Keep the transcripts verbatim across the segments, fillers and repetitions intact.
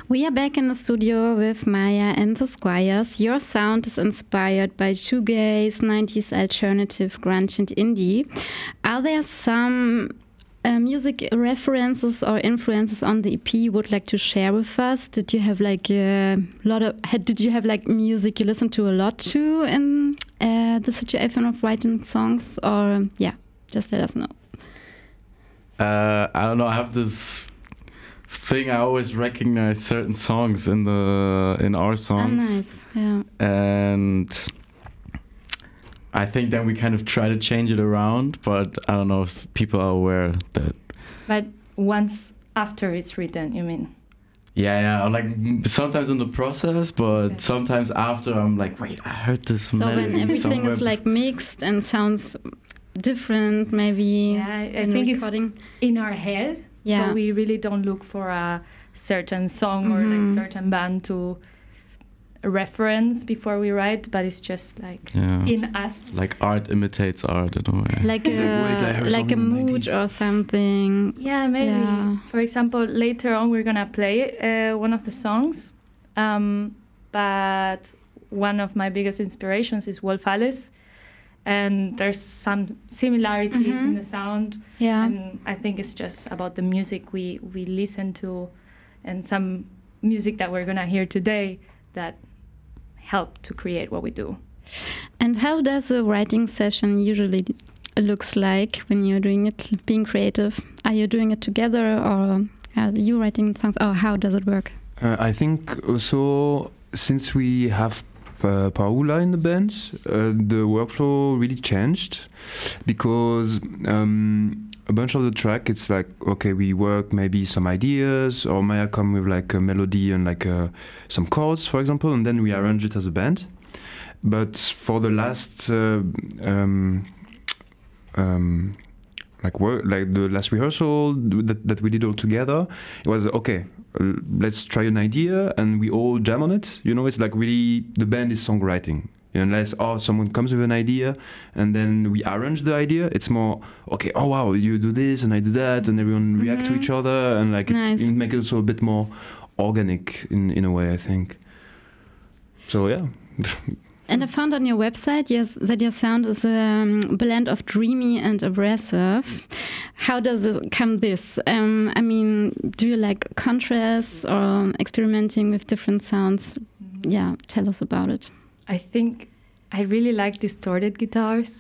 We are back in the studio with Maya and the Squires. Your sound is inspired by shoegaze, nineties alternative, grunge and indie. Are there some uh, music references or influences on the E P you would like to share with us? Did you have like a lot of, had, did you have like music you listened to a lot to in uh, the situation of writing songs? Or yeah, just let us know. Uh, I don't know, I have this thing, I always recognize certain songs in the in our songs. Oh, nice. Yeah. And I think then we kind of try to change it around, but I don't know if people are aware that. But once after it's written, you mean? Yeah, yeah, like sometimes in the process, but okay. sometimes after I'm like, wait, I heard this so melody when everything somewhere. is like mixed and sounds different, maybe. Yeah, I, I in think recording. It's in our head. Yeah. So we really don't look for a certain song mm-hmm. or like certain band to reference before we write, but it's just like yeah. in us. Like art imitates art in a way. Like a, like, like a mood or something. Yeah, maybe. Yeah. For example, later on we're gonna play uh, one of the songs, um, but one of my biggest inspirations is Wolf Alice. And there's some similarities mm-hmm. in the sound. Yeah. And I think it's just about the music we, we listen to and some music that we're going to hear today that help to create what we do. And how does a writing session usually looks like when you're doing it, being creative? Are you doing it together or are you writing songs? Or how does it work? Uh, I think also since we have Uh, Paula in the band, uh, the workflow really changed because um, a bunch of the track it's like okay we work maybe some ideas or Maya come with like a melody and like uh, some chords for example and then we arrange it as a band. But for the last uh, um, um, like work like the last rehearsal that, that we did all together, it was okay. Uh, let's try an idea and we all jam on it. You know, it's like really the band is songwriting. Unless oh someone comes with an idea and then we arrange the idea, it's more okay. Oh wow, you do this and I do that, and everyone mm-hmm. react to each other and like nice. it, it make it also a bit more organic in in a way, I think. So yeah. And I found on your website yes, that your sound is a um, blend of dreamy and abrasive. How does it come this? Um, I mean, do you like contrasts or experimenting with different sounds? Yeah, tell us about it. I think I really like distorted guitars.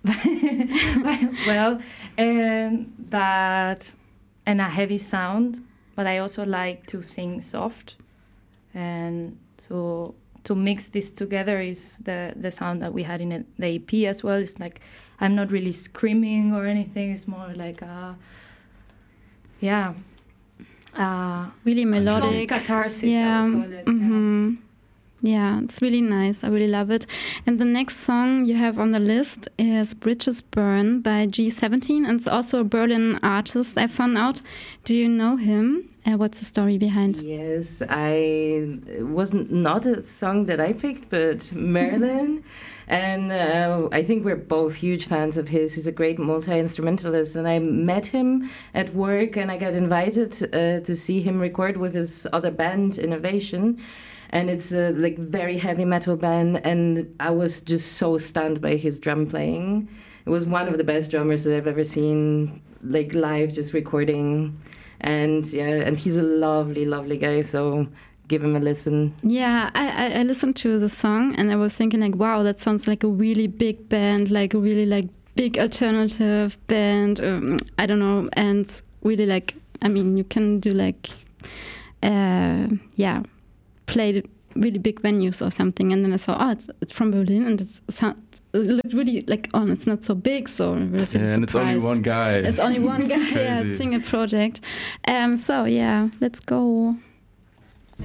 well, um, but and a heavy sound. But I also like to sing soft, and so. To mix this together is the, the sound that we had in the E P as well. It's like I'm not really screaming or anything. It's more like a, yeah, uh, really melodic soft catharsis. Yeah, I would call it. Mm-hmm. Yeah, it's really nice. I really love it. And the next song you have on the list is Bridges Burn by G seventeen. And it's also a Berlin artist, I found out. Do you know him? Uh, what's the story behind? Yes, I it wasn't not a song that I picked, but Marilyn. And uh, I think we're both huge fans of his. He's a great multi-instrumentalist. And I met him at work and I got invited uh, to see him record with his other band, Innovation. And it's a like very heavy metal band. And I was just so stunned by his drum playing. It was one of the best drummers that I've ever seen, like live, just recording. And yeah, and he's a lovely, lovely guy. So give him a listen. Yeah, I, I, I listened to the song and I was thinking like, wow, that sounds like a really big band, like a really like big alternative band. Um, I don't know, and really like, I mean, you can do like, uh, yeah, play really big venues or something. And then I saw, oh, it's it's from Berlin, and it's, it looked really like, oh, it's not so big, so I was really yeah, and surprised. it's only one guy. It's only one guy, yeah, single project. Um, so yeah, let's go.